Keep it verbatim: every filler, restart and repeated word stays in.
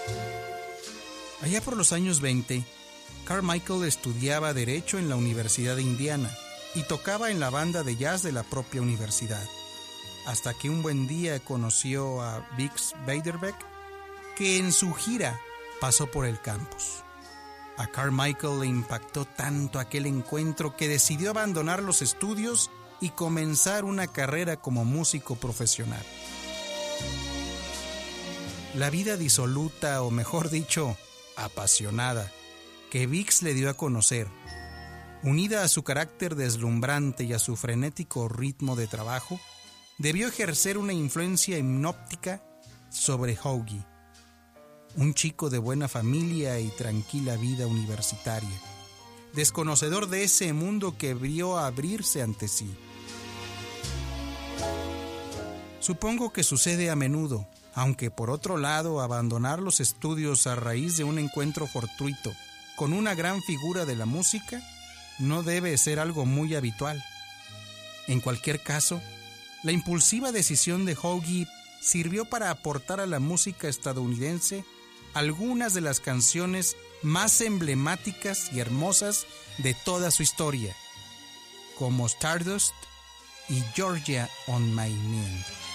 Allá por los años veinte, Carmichael estudiaba Derecho en la Universidad de Indiana y tocaba en la banda de jazz de la propia universidad, hasta que un buen día conoció a Bix Beiderbecke, que en su gira pasó por el campus. A Carmichael le impactó tanto aquel encuentro que decidió abandonar los estudios y comenzar una carrera como músico profesional. La vida disoluta, o mejor dicho, apasionada, que Bix le dio a conocer, unida a su carácter deslumbrante y a su frenético ritmo de trabajo, debió ejercer una influencia hipnótica sobre Hoagy, un chico de buena familia y tranquila vida universitaria, desconocedor de ese mundo que vio abrirse ante sí. Supongo que sucede a menudo, aunque por otro lado, abandonar los estudios a raíz de un encuentro fortuito con una gran figura de la música no debe ser algo muy habitual. En cualquier caso, la impulsiva decisión de Hoagy sirvió para aportar a la música estadounidense algunas de las canciones más emblemáticas y hermosas de toda su historia, como Stardust y Georgia on My Mind.